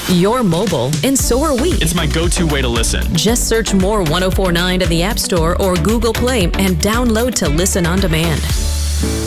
You're mobile, and so are we. It's my go-to way to listen. Just search more 1049 in the App Store or Google Play and download to listen on demand.